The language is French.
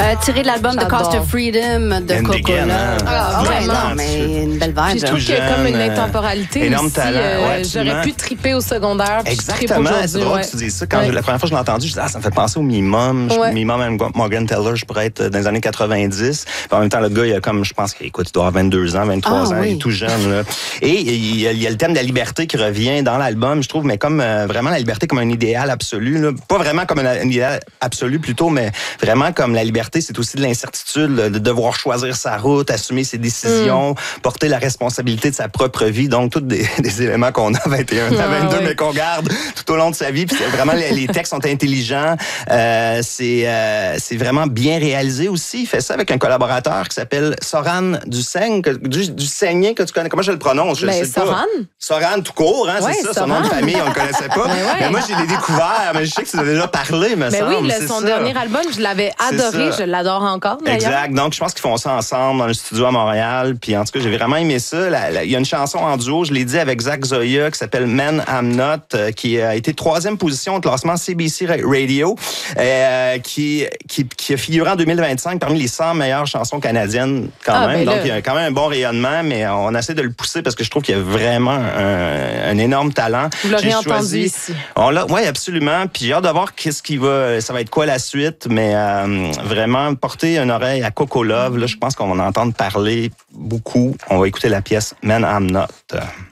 tiré de l'album The Cost of Freedom de Coca-Cola. Ah, ouais, non, mais une belle vibe. Je trouve qu'il y a comme une intemporalité énorme aussi. talent. Ouais, j'aurais pu triper au secondaire. Exactement, c'est drôle que tu dises ça. Quand la première fois que je l'ai entendu, je disais, ça me fait penser au Minimum. Minimum Morgan Taylor, je pourrais être dans les années 90. Puis en même temps, le gars, il a comme, je pense qu'il doit avoir 22 ans, 23 ans, il est tout jeune. Là. Et il y a le thème de la liberté qui revient dans l'album, je trouve, mais comme vraiment la liberté comme un idéal absolu. Là. Pas vraiment comme un idéal absolu plutôt, mais vraiment comme la liberté, c'est aussi de l'incertitude, là, de devoir choisir sa route, assumer ses décisions, porter la responsabilité de sa propre vie. Donc, tous des éléments qu'on a à 21, à 22, mais qu'on garde tout au long de sa vie. Puis vraiment, les textes sont intelligents. C'est vraiment bien réalisé aussi. Il fait ça avec un collaborateur qui s'appelle Soran Dusseigne, du Saigné, que tu connais. Comment je le prononce? Je sais Soran? pas. Soran tout court, hein, ouais, c'est ça. Soran. Son nom de famille, on le connaissait pas. Mais moi, je l'ai découvert. Mais je sais que tu en as déjà parlé, me semble. Oui, son dernier album, je l'avais adoré. Je l'adore encore, d'ailleurs. Exact. Donc, je pense qu'ils font ça ensemble dans le studio à Montréal. Puis, en tout cas, j'ai vraiment aimé ça. Il y a une chanson en duo, je l'ai dit, avec Zach Zoya, qui s'appelle Man I'm Not, qui a été 3e position au classement CBC Radio, qui a figuré en 2025 parmi les 100 meilleures chansons canadiennes quand même. Donc, il y a quand même un bon rayonnement, mais on essaie de le pousser parce que je trouve qu'il y a vraiment un énorme talent. Vous l'aurez entendu ici. Oui, absolument. Puis j'ai hâte de voir ça va être quoi la suite, mais vraiment porter une oreille à Coco Love. Là, je pense qu'on va en entendre parler beaucoup. On va écouter la pièce Man I'm Not.